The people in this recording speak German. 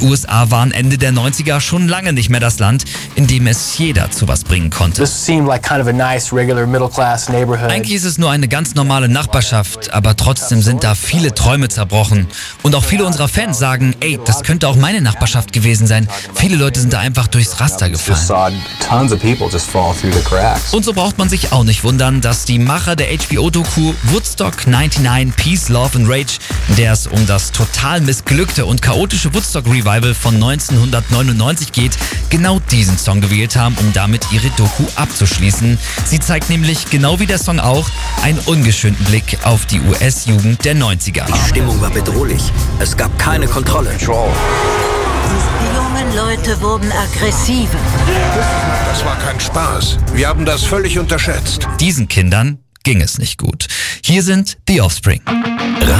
USA waren Ende der 90er schon lange nicht mehr das Land, in dem es jeder zu was bringen konnte. Eigentlich ist es nur eine ganz normale Nachbarschaft, aber trotzdem sind da viele Träume zerbrochen. Und auch viele unserer Fans sagen, ey, das könnte auch meine Nachbarschaft gewesen sein. Viele Leute sind da einfach durchs Raster gefallen. Und so braucht man sich auch nicht wundern, dass die Macher der HBO-Doku Woodstock 99 Peace, Love and Rage, in der es um das total missglückte und chaotische Woodstock-Revival von 1999 geht, genau diesen Song gewählt haben, um damit ihre Doku abzuschließen. Sie zeigt nämlich, genau wie der Song auch, einen ungeschönten Blick auf die US-Jugend der 90er. Die Stimmung war bedrohlich. Es gab keine Kontrolle. Die jungen Leute wurden aggressiver. Das war kein Spaß. Wir haben das völlig unterschätzt. Diesen Kindern ging es nicht gut. Hier sind The Offspring.